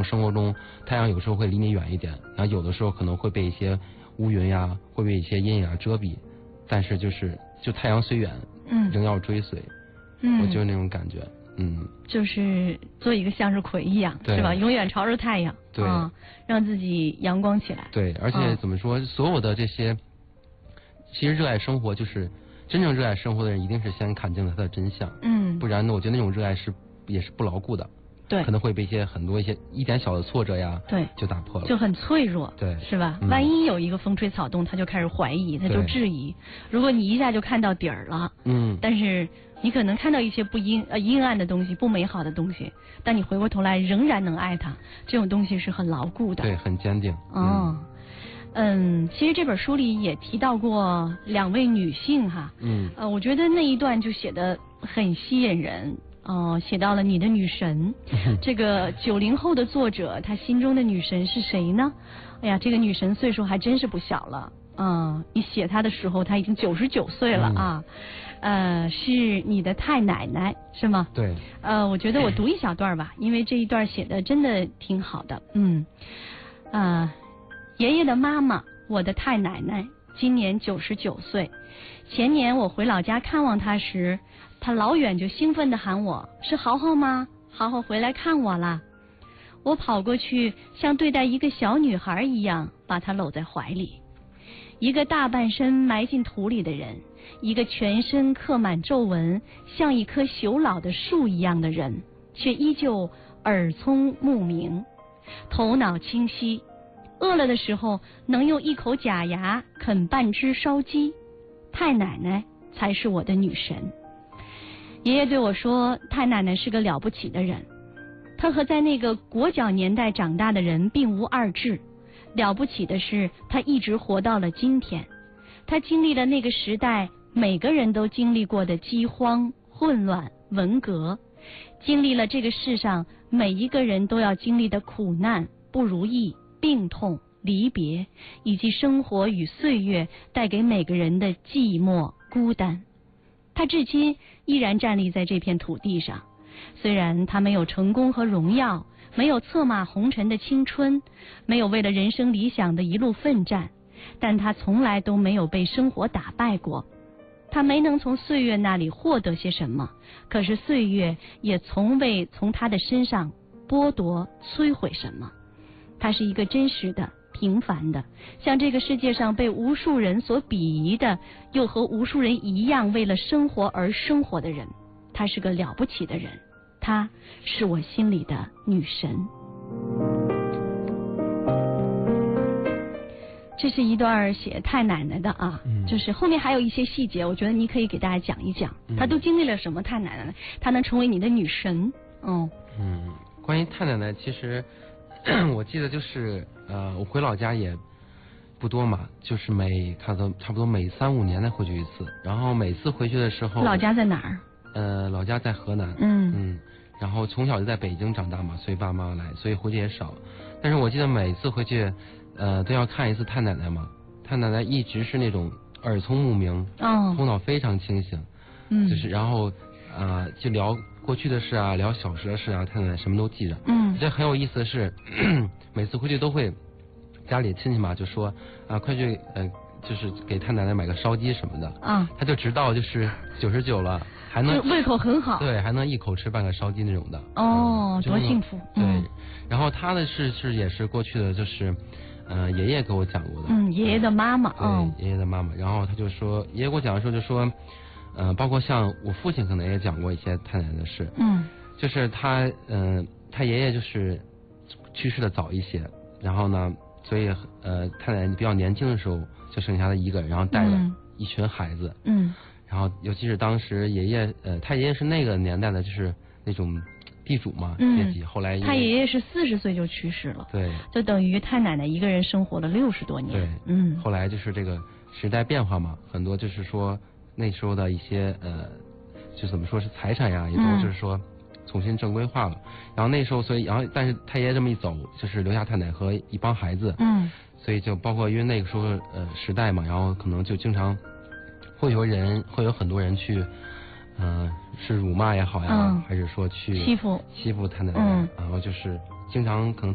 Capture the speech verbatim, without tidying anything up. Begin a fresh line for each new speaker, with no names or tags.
生活中太阳有时候会离你远一点，然后有的时候可能会被一些乌云呀，会被一些阴影啊遮蔽，但是就是就太阳虽远，嗯，仍要追随，嗯，我就是那种感觉，嗯，
就是做一个向日葵一样，是吧？永远朝着太阳，
对、
啊，让自己阳光起来。
对，而且怎么说，嗯、所有的这些，其实热爱生活，就是真正热爱生活的人，一定是先看清了它的真相，嗯，不然呢，我觉得那种热爱是也是不牢固的。对，可能会被一些很多一些一点小的挫折呀，对，就打破了，
就很脆弱，对，是吧？嗯、万一有一个风吹草动，他就开始怀疑，他就质疑。如果你一下就看到底儿了，嗯，但是你可能看到一些不阴呃阴暗的东西、不美好的东西，但你回过头来仍然能爱它，这种东西是很牢固的，
对，很坚定。
哦，嗯，其实这本书里也提到过两位女性哈，嗯，呃，我觉得那一段就写得很吸引人。哦，写到了你的女神，这个九零后的作者，他心中的女神是谁呢？哎呀，这个女神岁数还真是不小了，嗯，你写她的时候，她已经九十九岁了啊，嗯、呃，是你的太奶奶是吗？
对，
呃，我觉得我读一小段吧，因为这一段写的真的挺好的，嗯，呃，爷爷的妈妈，我的太奶奶，今年九十九岁，前年我回老家看望她时。他老远就兴奋地喊我，是豪豪吗？豪豪回来看我啦！我跑过去，像对待一个小女孩一样，把她搂在怀里。一个大半身埋进土里的人，一个全身刻满皱纹，像一棵朽老的树一样的人，却依旧耳聪目明，头脑清晰。饿了的时候，能用一口假牙啃半只烧鸡。太奶奶才是我的女神。爷爷对我说，太奶奶是个了不起的人，她和在那个裹脚年代长大的人并无二致。了不起的是，她一直活到了今天。她经历了那个时代每个人都经历过的饥荒、混乱、文革，经历了这个世上每一个人都要经历的苦难、不如意、病痛、离别，以及生活与岁月带给每个人的寂寞、孤单。他至今依然站立在这片土地上，虽然他没有成功和荣耀，没有策马红尘的青春，没有为了人生理想的一路奋战，但他从来都没有被生活打败过。他没能从岁月那里获得些什么，可是岁月也从未从他的身上剥夺、摧毁什么。他是一个真实的、平凡的，像这个世界上被无数人所鄙夷的，又和无数人一样为了生活而生活的人。他是个了不起的人，他是我心里的女神。这是一段写太奶奶的啊、嗯，就是后面还有一些细节，我觉得你可以给大家讲一讲，她、嗯、都经历了什么？太奶奶她能成为你的女神？
嗯嗯，关于太奶奶，其实我记得就是呃，我回老家也不多嘛，就是每看到差不多每三五年才回去一次，然后每次回去的时候，
老家在哪儿？
呃，老家在河南。嗯嗯，然后从小就在北京长大嘛，所以爸妈来，所以回去也少。但是我记得每次回去，呃，都要看一次太奶奶嘛。太奶奶一直是那种耳聪目明，哦，头脑非常清醒，嗯，就是然后啊、呃，就聊过去的事啊，聊小时的事啊，太奶奶什么都记着。嗯，这很有意思的是，每次回去都会家里亲戚嘛就说啊，快去呃，就是给太奶奶买个烧鸡什么的啊，他就直到就是九十九了。还能
胃口很好，
对，还能一口吃半个烧鸡那种的。
哦，嗯、多幸福！
对，嗯、然后他的事是也是过去的，就是，呃，爷爷给我讲过的。
嗯，爷爷的妈妈。
对，哦、爷爷的妈妈。然后他就说，爷爷给我讲的时候就说，呃，包括像我父亲可能也讲过一些太奶奶的事。嗯。就是他，嗯、呃，他爷爷就是去世的早一些，然后呢，所以呃，太奶奶比较年轻的时候就剩下他一个人，然后带了一群孩子。嗯。嗯然后，尤其是当时爷爷，呃，他爷爷是那个年代的，就是那种地主嘛，阶级、嗯。后来
他爷爷是四十岁就去世了，
对，
就等于太奶奶一个人生活了六十多年。
对，嗯。后来就是这个时代变化嘛，很多就是说那时候的一些呃，就怎么说是财产呀，也都就是说重新正规化了。嗯、然后那时候，所以然后但是太爷爷这么一走，就是留下太奶和一帮孩子，嗯，所以就包括因为那个时候呃时代嘛，然后可能就经常。会有人，会有很多人去，嗯、呃，是辱骂也好呀、嗯，还是说去
欺负
欺负太奶奶，嗯、然后就是经常可能。